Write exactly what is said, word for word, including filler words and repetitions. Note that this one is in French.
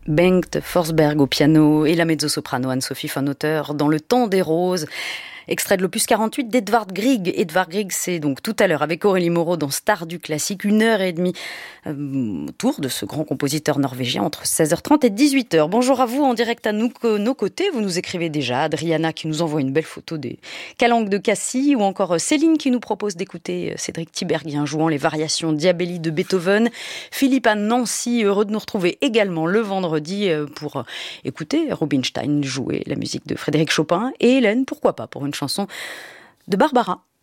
Bengt Forsberg au piano et la mezzo-soprano Anne-Sophie von Otter dans Le Temps des Roses. Extrait de l'opus quarante-huit d'Edvard Grieg. Edvard Grieg, c'est donc tout à l'heure avec Aurélie Moreau dans Star du classique, une heure et demie euh, autour de ce grand compositeur norvégien entre seize heures trente et dix-huit heures. Bonjour à vous en direct à nous, nos côtés. Vous nous écrivez déjà. Adriana qui nous envoie une belle photo des calanques de Cassis ou encore Céline qui nous propose d'écouter Cédric Tiberghien jouant les variations Diabelli de Beethoven. Philippe à Nancy, heureux de nous retrouver également le vendredi pour écouter Rubinstein jouer la musique de Frédéric Chopin et Hélène, pourquoi pas, pour une chanson de Barbara.